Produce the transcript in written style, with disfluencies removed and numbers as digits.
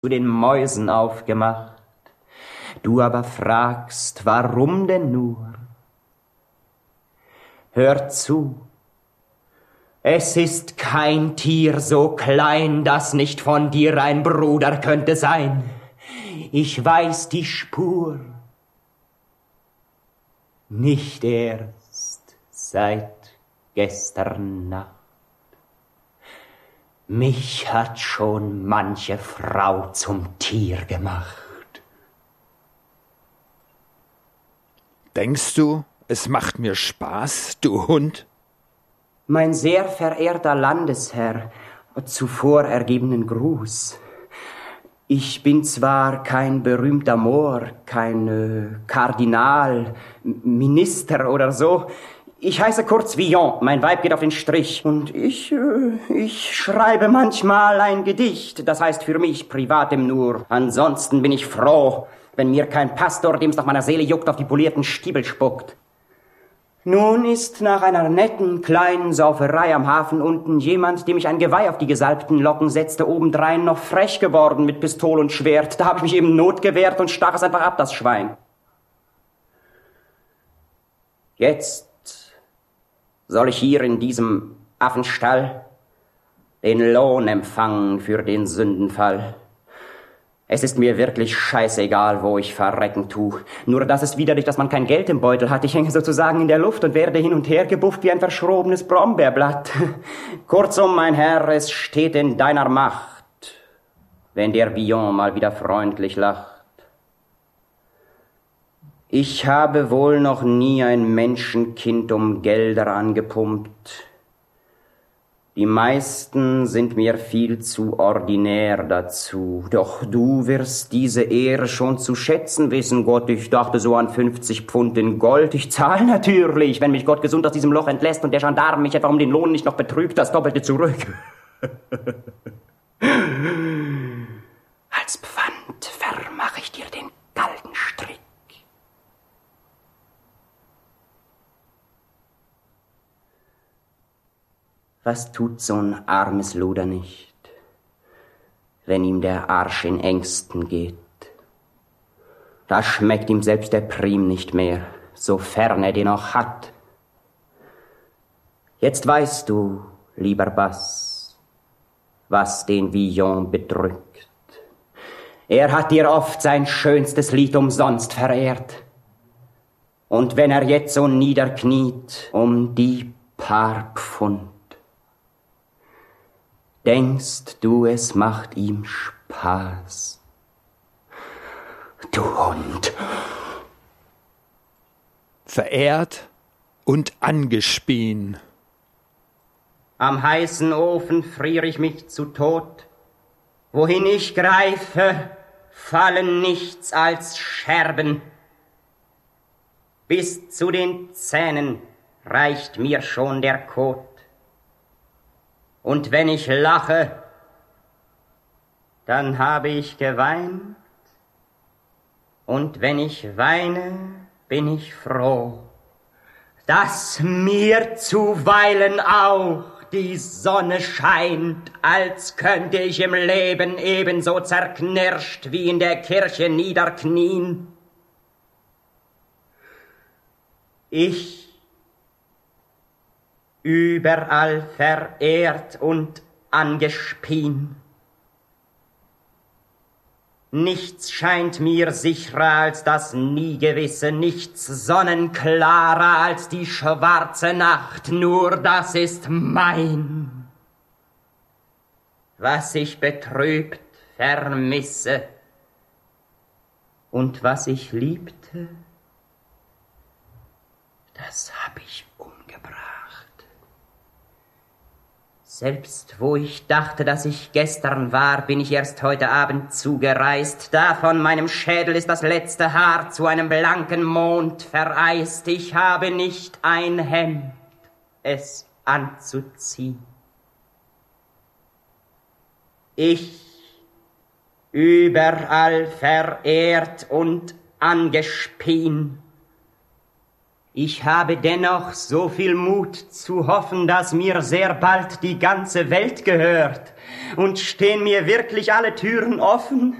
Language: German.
zu den Mäusen aufgemacht. Du aber fragst, warum denn nur? Hör zu, es ist kein Tier so klein, das nicht von dir ein Bruder könnte sein. Ich weiß die Spur, nicht erst seit gestern Nacht. Mich hat schon manche Frau zum Tier gemacht. Denkst du, es macht mir Spaß, du Hund? Mein sehr verehrter Landesherr, zuvor ergebenen Gruß. Ich bin zwar kein berühmter Mohr, kein Kardinal, Minister oder so. Ich heiße kurz Villon, mein Weib geht auf den Strich. Und ich schreibe manchmal ein Gedicht, das heißt für mich privatem nur. Ansonsten bin ich froh, wenn mir kein Pastor, dem es nach meiner Seele juckt, auf die polierten Stiebel spuckt. Nun ist nach einer netten kleinen Sauferei am Hafen unten jemand, dem ich ein Geweih auf die gesalbten Locken setzte, obendrein noch frech geworden mit Pistol und Schwert. Da habe ich mich eben notgewehrt und stach es einfach ab, das Schwein. Jetzt soll ich hier in diesem Affenstall den Lohn empfangen für den Sündenfall. Es ist mir wirklich scheißegal, wo ich verrecken tu. Nur das ist widerlich, dass man kein Geld im Beutel hat. Ich hänge sozusagen in der Luft und werde hin und her gebufft wie ein verschrobenes Brombeerblatt. Kurzum, mein Herr, es steht in deiner Macht, wenn der Villon mal wieder freundlich lacht. Ich habe wohl noch nie ein Menschenkind um Gelder angepumpt. Die meisten sind mir viel zu ordinär dazu. Doch du wirst diese Ehre schon zu schätzen wissen, Gott. Ich dachte so an 50 Pfund in Gold. Ich zahle natürlich, wenn mich Gott gesund aus diesem Loch entlässt und der Gendarm mich etwa um den Lohn nicht noch betrügt, das Doppelte zurück. Als Pfand vermach ich dir den Galgenstrick. Was tut so'n armes Luder nicht, wenn ihm der Arsch in Ängsten geht? Da schmeckt ihm selbst der Prim nicht mehr, sofern er den auch hat. Jetzt weißt du, lieber Bass, was den Villon bedrückt. Er hat dir oft sein schönstes Lied umsonst verehrt. Und wenn er jetzt so niederkniet um die paar Pfund, denkst du, es macht ihm Spaß? Du Hund! Verehrt und angespien. Am heißen Ofen friere ich mich zu Tod. Wohin ich greife, fallen nichts als Scherben. Bis zu den Zähnen reicht mir schon der Kot. Und wenn ich lache, dann habe ich geweint. Und wenn ich weine, bin ich froh, dass mir zuweilen auch die Sonne scheint, als könnte ich im Leben ebenso zerknirscht wie in der Kirche niederknien. Ich, überall verehrt und angespien. Nichts scheint mir sicherer als das Nie-Gewisse, nichts sonnenklarer als die schwarze Nacht, nur das ist mein. Was ich betrübt vermisse und was ich liebte, das hab ich umgebracht. Selbst wo ich dachte, dass ich gestern war, bin ich erst heute Abend zugereist. Da von meinem Schädel ist das letzte Haar zu einem blanken Mond vereist. Ich habe nicht ein Hemd, es anzuziehen. Ich, überall verehrt und angespien. Ich habe dennoch so viel Mut zu hoffen, dass mir sehr bald die ganze Welt gehört. Und stehen mir wirklich alle Türen offen?